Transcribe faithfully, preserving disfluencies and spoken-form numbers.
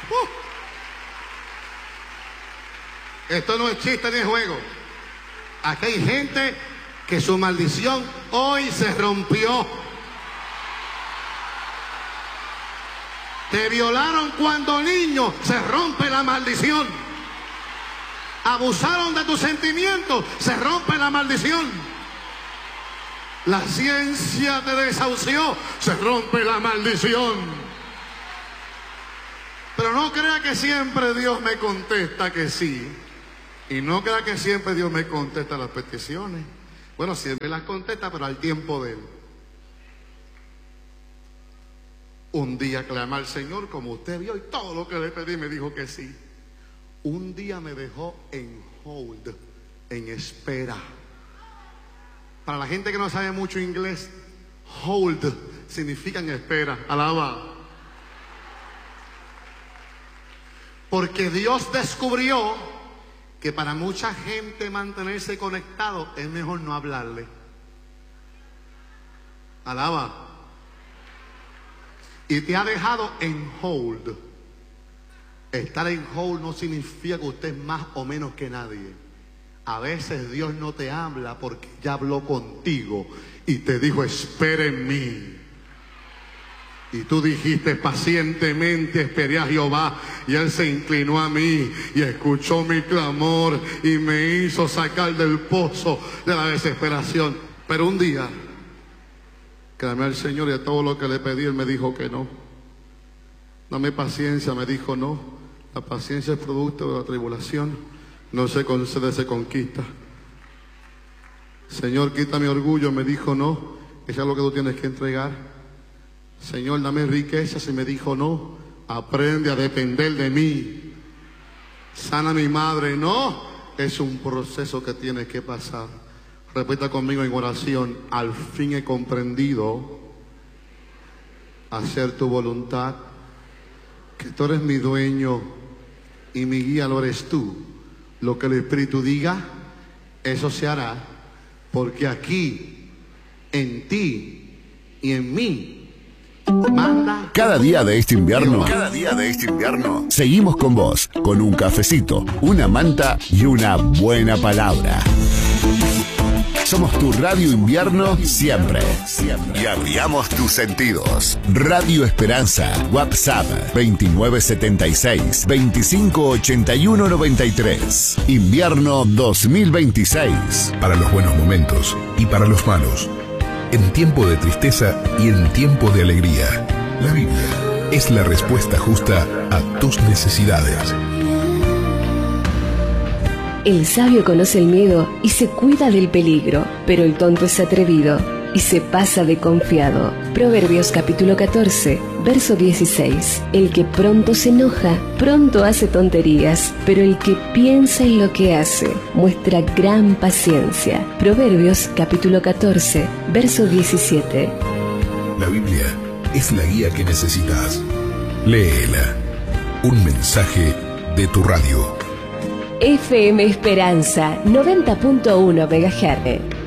Uh. Esto no es chiste ni juego. Aquí hay gente que su maldición hoy se rompió. Te violaron cuando niño, se rompe la maldición. Abusaron de tus sentimientos, se rompe la maldición. La ciencia te desahució, se rompe la maldición. Pero no crea que siempre Dios me contesta que sí. Y no crea que siempre Dios me contesta las peticiones. Bueno, siempre las contesta, pero al tiempo de Él. Un día clamé al Señor, como usted vio, y todo lo que le pedí me dijo que sí. Un día me dejó en hold, en espera. Para la gente que no sabe mucho inglés, hold significa en espera. Alaba. Porque Dios descubrió que para mucha gente mantenerse conectado es mejor no hablarle. Alaba. Y te ha dejado en hold. Estar en hold no significa que usted es más o menos que nadie. A veces Dios no te habla porque ya habló contigo y te dijo, espera en mí. Y tú dijiste, pacientemente esperé a Jehová, y Él se inclinó a mí y escuchó mi clamor y me hizo sacar del pozo de la desesperación. Pero un día clamé al Señor y a todo lo que le pedí Él me dijo que no. Dame paciencia, me dijo no. La paciencia es producto de la tribulación, no se concede, se conquista. Señor, quita mi orgullo, me dijo no. Eso es lo que tú tienes que entregar. Señor, dame riquezas, y me dijo no. Aprende a depender de mí. Sana a mi madre, no. Es un proceso que tiene que pasar. Repita conmigo en oración. Al fin he comprendido hacer tu voluntad, que tú eres mi dueño y mi guía lo eres tú. Lo que el Espíritu diga, eso se hará, porque aquí, en ti y en mí, manda. Cada día de este invierno, cada día de este invierno, seguimos con vos, con un cafecito, una manta y una buena palabra. Somos tu Radio Invierno siempre. Y abriamos tus sentidos. Radio Esperanza. WhatsApp veintinueve setenta y seis, veinticinco ochenta y uno noventa y tres. Invierno dos mil veintiséis. Para los buenos momentos y para los malos. En tiempo de tristeza y en tiempo de alegría. La Biblia es la respuesta justa a tus necesidades. El sabio conoce el miedo y se cuida del peligro, pero el tonto es atrevido y se pasa de confiado. Proverbios capítulo catorce, verso dieciséis. El que pronto se enoja, pronto hace tonterías, pero el que piensa en lo que hace, muestra gran paciencia. Proverbios capítulo catorce, verso diecisiete. La Biblia es la guía que necesitas. Léela. Un mensaje de tu radio. F M Esperanza noventa punto uno megahertz.